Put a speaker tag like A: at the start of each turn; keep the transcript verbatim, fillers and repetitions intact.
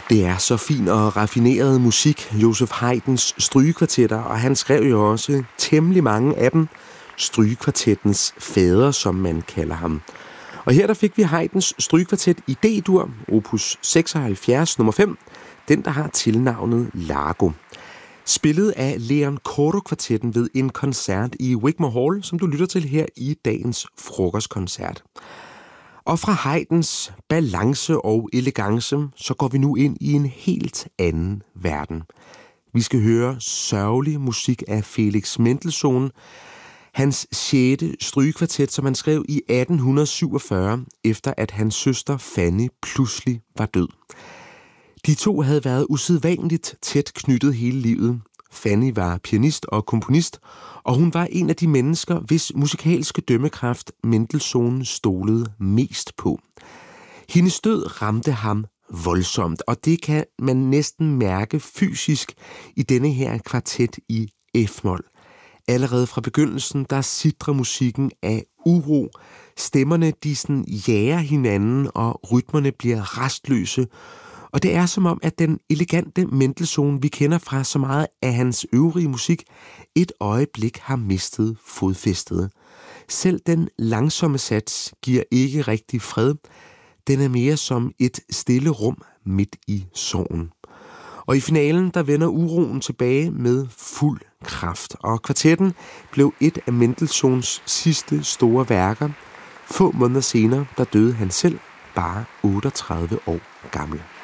A: Det er så fin og raffineret musik, Joseph Haydns strygekvartetter, og han skrev jo også temmelig mange af dem. Strygekvartettens fader, som man kalder ham. Og her der fik vi Haydns strygekvartet i D-dur, opus seksoghalvfjerds, nummer fem, den der har tilnavnet Largo. Spillet af Leon Cordo-kvartetten ved en koncert i Wigmore Hall, som du lytter til her i dagens frokostkoncert. Og fra Haydns balance og elegance, så går vi nu ind i en helt anden verden. Vi skal høre sørgelig musik af Felix Mendelssohn, hans sjette strygekvartet, som han skrev i atten syvogfyrre, efter at hans søster Fanny pludselig var død. De to havde været usædvanligt tæt knyttet hele livet. Fanny var pianist og komponist, og hun var en af de mennesker, hvis musikalske dømmekraft Mendelssohn stolede mest på. Hendes død ramte ham voldsomt, og det kan man næsten mærke fysisk i denne her kvartet i F-mol. Allerede fra begyndelsen, der sidrer musikken af uro. Stemmerne, de sådan jager hinanden, og rytmerne bliver rastløse. Og det er som om, at den elegante Mendelssohn, vi kender fra så meget af hans øvrige musik, et øjeblik har mistet fodfæstet. Selv den langsomme sats giver ikke rigtig fred. Den er mere som et stille rum midt i sorgen. Og i finalen, der vender uroen tilbage med fuld kraft. Og kvartetten blev et af Mendelssohns sidste store værker. Få måneder senere, der døde han selv, bare otteogtredive år gammel.